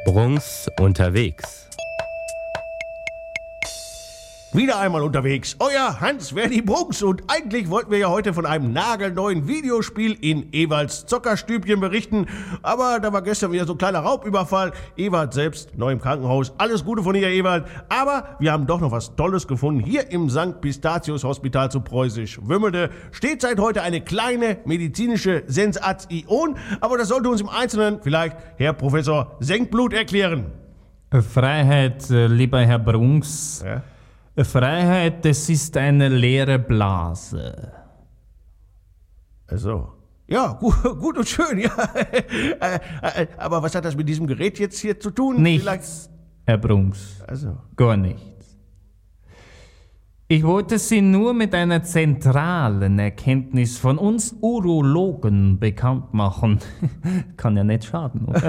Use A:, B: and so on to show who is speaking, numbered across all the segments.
A: Brunks unterwegs.
B: Wieder einmal unterwegs, euer Hans-Verdi Brunks, und eigentlich wollten wir ja heute von einem nagelneuen Videospiel in Evalds Zockerstübchen berichten, aber da war gestern wieder so ein kleiner Raubüberfall. Ewald selbst neu im Krankenhaus, alles Gute von hier, Ewald, aber wir haben doch noch was Tolles gefunden. Hier im St. Pistazius Hospital zu Preußisch-Wümmelde steht seit heute eine kleine medizinische Sensation, aber das sollte uns im Einzelnen vielleicht Herr Professor Senkblut erklären.
C: Freiheit, lieber Herr Brunks.
B: Ja?
C: Freiheit, das ist eine leere Blase.
B: Also, ja, gut und schön, ja. Aber was hat das mit diesem Gerät jetzt hier zu tun?
C: Nichts, Herr Brunks.
B: Also.
C: Gar nichts. Ich wollte Sie nur mit einer zentralen Erkenntnis von uns Urologen bekannt machen. Kann ja nicht schaden, oder?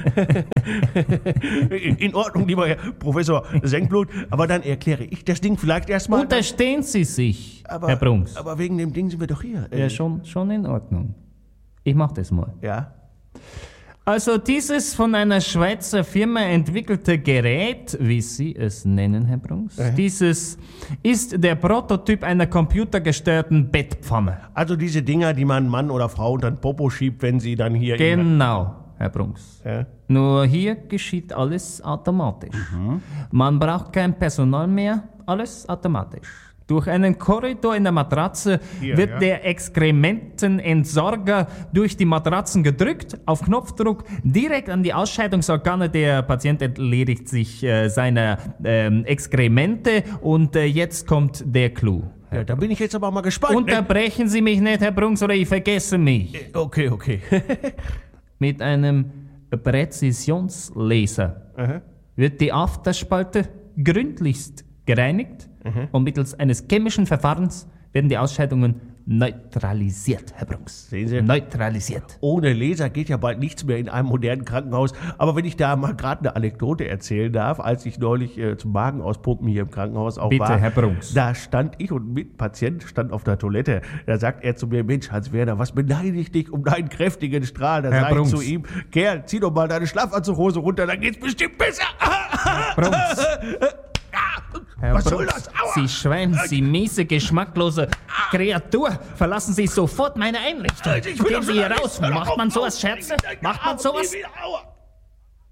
B: In Ordnung, lieber Herr Professor Senkblut, aber dann erkläre ich das Ding vielleicht erstmal.
C: Unterstehen Sie sich, Herr Brunks.
B: Aber wegen dem Ding sind wir doch hier.
C: Ja, schon in Ordnung. Ich mach das mal.
B: Ja?
C: Also dieses von einer Schweizer Firma entwickelte Gerät, wie Sie es nennen, Herr Brunks, dieses ist der Prototyp einer computergesteuerten Bettpfanne.
B: Also diese Dinger, die man Mann oder Frau unter den Popo schiebt, wenn sie dann hier...
C: Genau, Herr Brunks.
B: Ja?
C: Nur hier geschieht alles automatisch. Man braucht kein Personal mehr, alles automatisch. Durch einen Korridor in der Matratze wird der Exkrementenentsorger durch die Matratzen gedrückt, auf Knopfdruck, direkt an die Ausscheidungsorgane. Der Patient entledigt sich seiner Exkremente und jetzt kommt der Clou.
B: Ja, da bin ich jetzt aber mal gespannt.
C: Unterbrechen Sie mich nicht, Herr Brunks, oder ich vergesse mich.
B: Okay.
C: Mit einem Präzisionslaser wird die Afterspalte gründlichst gereinigt und mittels eines chemischen Verfahrens werden die Ausscheidungen neutralisiert, Herr Brunks.
B: Sehen Sie?
C: Neutralisiert.
B: Ohne Laser geht ja bald nichts mehr in einem modernen Krankenhaus. Aber wenn ich da mal gerade eine Anekdote erzählen darf, als ich neulich zum Magen auspumpen hier im Krankenhaus auch
C: Bitte,
B: war.
C: Herr Brunks.
B: Da stand ich und ein Mitpatient stand auf der Toilette. Da sagt er zu mir, Mensch, Hans-Werner, was beneide ich dich um deinen kräftigen Strahl? Da sage ich zu ihm, Kerl, zieh doch mal deine Schlafanzughose runter, dann geht's bestimmt besser.
C: Herr Brunks. Herr
B: Was
C: Brunks,
B: soll das? Aua!
C: Sie Schwein, Sie miese, geschmacklose Kreatur, verlassen Sie sofort meine Einrichtung.
B: Ich will
C: Gehen
B: doch
C: Sie hier
B: schon
C: raus. Macht man sowas, Scherze? Macht man sowas?
B: Aua!